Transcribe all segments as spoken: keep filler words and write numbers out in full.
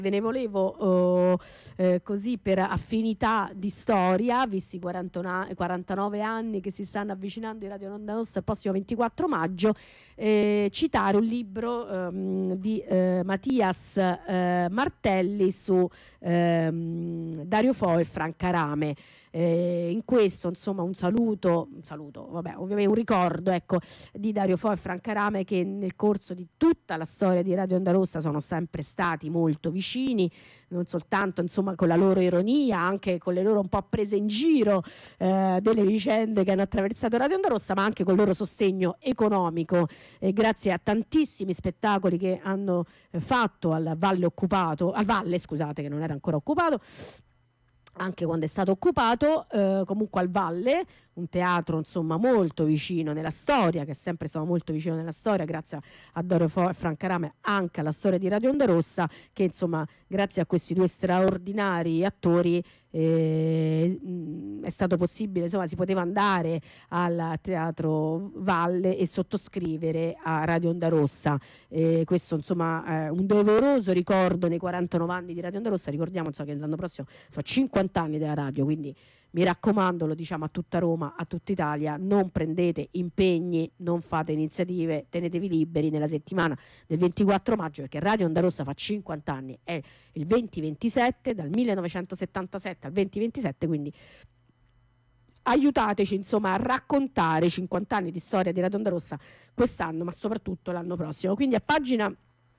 ve ne volevo oh, eh, così per affinità di storia, visti i quarantanove anni che si stanno avvicinando di Radio Onda Nostra il prossimo ventiquattro maggio, eh, citare un libro ehm, di eh, Mattias eh, Martelli su ehm, Dario Fo e Franca Rame. Eh, in questo insomma un saluto, un saluto, vabbè, ovviamente un ricordo, ecco, di Dario Fo e Franca Rame, che nel corso di tutta la storia di Radio Onda Rossa sono sempre stati molto vicini, non soltanto insomma con la loro ironia, anche con le loro un po' prese in giro eh, delle vicende che hanno attraversato Radio Onda Rossa, ma anche con il loro sostegno economico, eh, grazie a tantissimi spettacoli che hanno eh, fatto al Valle occupato, al Valle scusate che non era ancora occupato, anche quando è stato occupato, eh, comunque al Valle, un teatro insomma molto vicino nella storia, che è sempre stato molto vicino nella storia, grazie a Dario Fo e Franca Rame, anche alla storia di Radio Onda Rossa, che insomma grazie a questi due straordinari attori eh, è stato possibile, insomma si poteva andare al Teatro Valle e sottoscrivere a Radio Onda Rossa. Eh, questo insomma è un doveroso ricordo nei quarantanove anni di Radio Onda Rossa. Ricordiamo insomma, che l'anno prossimo sono cinquanta anni della radio, quindi mi raccomando, lo diciamo a tutta Roma, a tutta Italia, non prendete impegni, non fate iniziative, tenetevi liberi nella settimana del ventiquattro maggio, perché Radio Onda Rossa fa cinquanta anni, è il venti ventisette, dal millenovecentosettantasette al venti ventisette, quindi aiutateci insomma a raccontare i cinquanta anni di storia di Radio Onda Rossa quest'anno, ma soprattutto l'anno prossimo. Quindi a pagina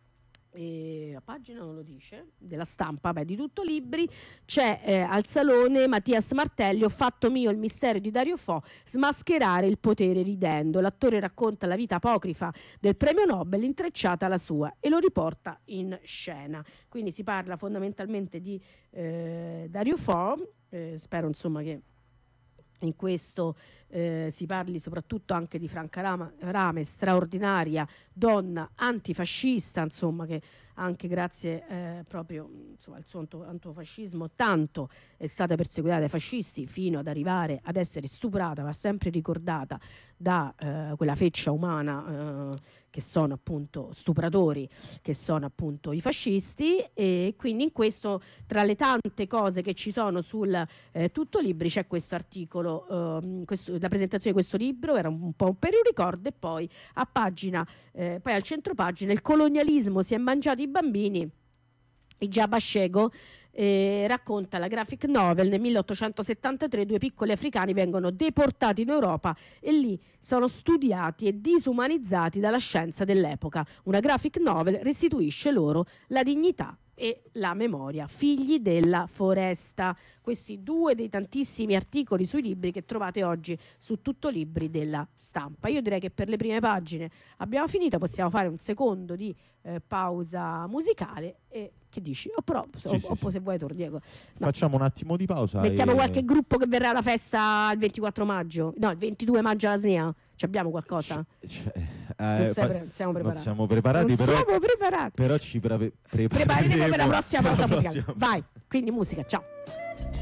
E a pagina non lo dice della Stampa, beh, di Tutto Libri c'è eh, al salone Mattias Martelli, ho fatto mio il mistero di Dario Fo, smascherare il potere ridendo. L'attore racconta la vita apocrifa del premio Nobel intrecciata alla sua e lo riporta in scena. Quindi si parla fondamentalmente di eh, Dario Fo, eh, spero insomma che in questo eh, si parli soprattutto anche di Franca Rama, Rame, straordinaria donna antifascista, insomma, che anche grazie eh, proprio insomma, al suo antifascismo tanto è stata perseguitata dai fascisti fino ad arrivare ad essere stuprata, va sempre ricordata da eh, quella feccia umana eh, che sono appunto stupratori, che sono appunto i fascisti. E quindi in questo, tra le tante cose che ci sono sul eh, Tutto Libri, c'è questo articolo, eh, questo, la presentazione di questo libro era un po' per un ricordo, e poi a pagina eh, poi al centro pagina il colonialismo si è mangiato i bambini. Il Giabashego eh, racconta la graphic novel. Nel milleottocentosettantatré due piccoli africani vengono deportati in Europa e lì sono studiati e disumanizzati dalla scienza dell'epoca. Una graphic novel restituisce loro la dignità e la memoria. Figli della foresta. Questi due dei tantissimi articoli sui libri che trovate oggi su Tutto Libri della Stampa. Io direi che per le prime pagine abbiamo finito, possiamo fare un secondo di eh, pausa musicale. E che dici? O però sì, o, sì, o sì. se vuoi torni, Diego. No. Facciamo un attimo di pausa. Mettiamo e... qualche gruppo che verrà alla festa il ventiquattro maggio. No, il ventidue maggio alla S N E A. Ci abbiamo qualcosa? C- eh, non, fa... pre- siamo preparati. non siamo preparati, non però, siamo preparati. però ci pre- prepareremo per la prossima pausa per la musicale. prossima... Vai, quindi musica, ciao.